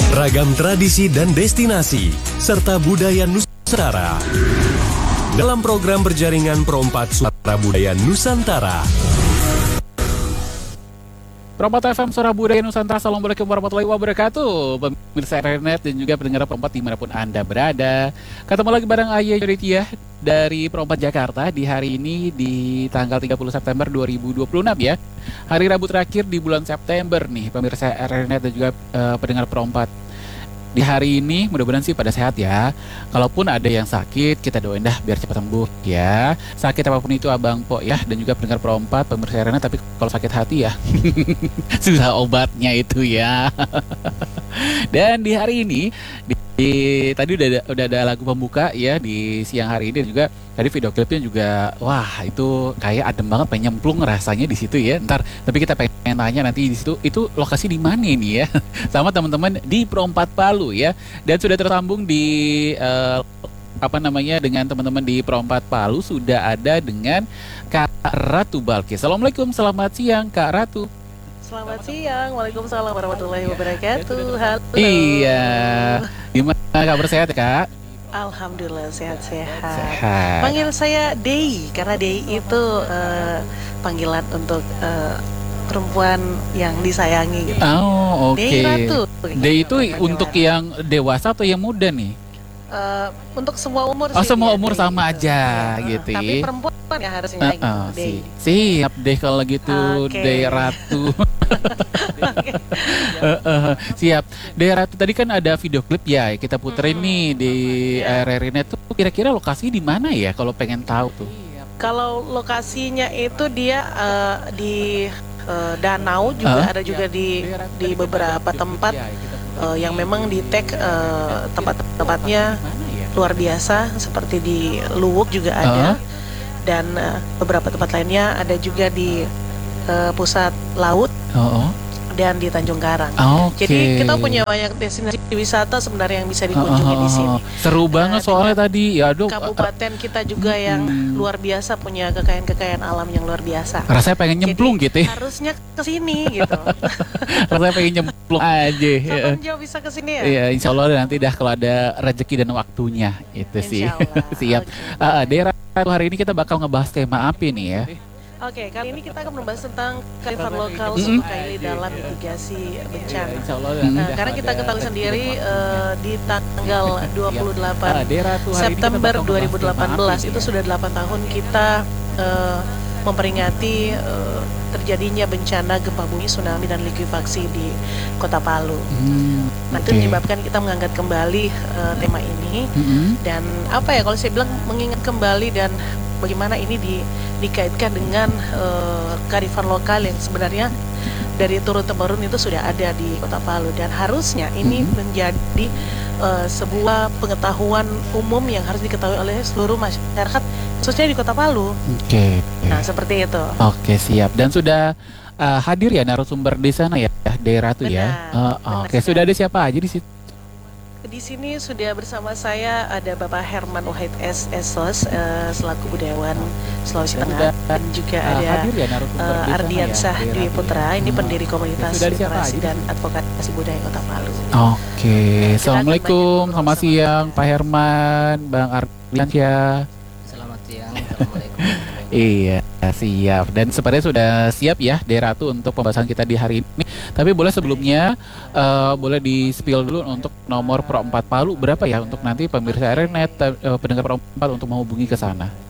Ragam tradisi dan destinasi, serta budaya Nusantara. Dalam program berjaringan Perompat Suara Budaya Nusantara. Perompat FM Suara Budaya Nusantara. Assalamualaikum warahmatullahi wabarakatuh. Pemirsa Internet dan juga pendengar Perompat dimanapun Anda berada. Ketemu lagi bareng Ayah Juritia dari Perompat Jakarta di hari ini di tanggal 30 September 2026 ya. Hari Rabu terakhir di bulan September nih pemirsa Internet dan juga pendengar Perompat. Di hari ini mudah-mudahan sih pada sehat ya. Kalaupun ada yang sakit, kita doain dah biar cepat sembuh ya. Sakit apapun itu Abang Po ya, dan juga pendengar Perompat, pemirsa Arena. Tapi kalau sakit hati ya susah obatnya itu ya. Dan di hari ini tadi udah ada lagu pembuka ya di siang hari ini, dan juga tadi video klipnya juga wah itu kayak adem banget, pengen nyemplung rasanya di situ ya. Ntar tapi kita pengen tanya nanti di situ itu lokasi di mana nih ya sama teman-teman di Perompat Palu ya. Dan sudah tersambung di dengan teman-teman di Perompat Palu sudah ada dengan Kak Ratu Balkis. Assalamualaikum, selamat siang Kak Ratu. Selamat siang, waalaikumsalam warahmatullahi wabarakatuh. Halo. Iya, gimana kabar, sehat Kak? Alhamdulillah sehat-sehat. Panggil saya Dei karena Dei itu panggilan untuk perempuan yang disayangi gitu. Oh, oke. Dei Ratu. Dei itu untuk yang dewasa atau yang muda nih? Untuk semua umur sih. Oh, semua umur Dei sama gitu. aja gitu. Tapi perempuan ya harusnya gitu. Dei. Siap deh kalau gitu, Dei Ratu. Siap. Dei Ratu, tadi kan ada video klip ya kita puterin nih di RRI-net tuh. Kira-kira lokasi di mana ya kalau pengen tahu tuh? Kalau lokasinya itu dia di danau juga, ada juga di beberapa tempat yang memang di tag tempat-tempatnya luar biasa, seperti di Luwuk juga ada, dan beberapa tempat lainnya ada juga di pusat laut dan di Tanjung Karang. Jadi kita punya banyak destinasi wisata sebenarnya yang bisa dikunjungi di sini. Seru banget soalnya tadi ya, aduh. Kabupaten kita juga yang luar biasa, punya kekayaan alam yang luar biasa. Rasanya pengen nyemplung. Jadi, gitu ya. Harusnya ke sini gitu. Rasanya pengen nyemplung aja. Kapan jauh bisa ke sini ya? Iya, insya Allah nanti dah kalau ada rezeki dan waktunya itu sih. Siap. Daerah hari ini kita bakal ngebahas tema apa nih ya? Oke, kali ini kita akan membahas tentang kearifan lokal suku Kaili dalam mitigasi bencana. Karena kita ketahui sendiri di tanggal 28 September 2018 itu sudah 8 tahun kita memperingati terjadinya bencana gempa bumi, tsunami, dan likuifaksi di Kota Palu. Nah, itu menyebabkan kita mengangkat kembali tema ini. Dan apa ya, kalau saya bilang mengingat kembali dan bagaimana ini dikaitkan dengan kearifan lokal yang sebenarnya dari turun-temurun itu sudah ada di Kota Palu, dan harusnya ini menjadi sebuah pengetahuan umum yang harus diketahui oleh seluruh masyarakat, khususnya di Kota Palu. Nah, seperti itu. Oke, siap. Dan sudah hadir ya narasumber di sana ya, daerah tuh ya. Oke, sudah ada siapa aja di situ? Di sini sudah bersama saya ada Bapak Herman Wahid SSOS selaku budayawan Sulawesi Tengah, dan juga ada Ardiansyah Dwi Putra, ini pendiri komunitas literasi dan advokasi budaya Kota Palu. Oke, assalamualaikum, selamat siang Pak Herman, Bang Ardiansyah. Selamat siang, assalamualaikum. Iya, siap. Dan sepertinya sudah siap ya daerah itu untuk pembahasan kita di hari ini. Tapi boleh sebelumnya boleh di-spill dulu untuk nomor Perompat Palu berapa ya untuk nanti pemirsa RNet pendengar Perompat untuk menghubungi ke sana.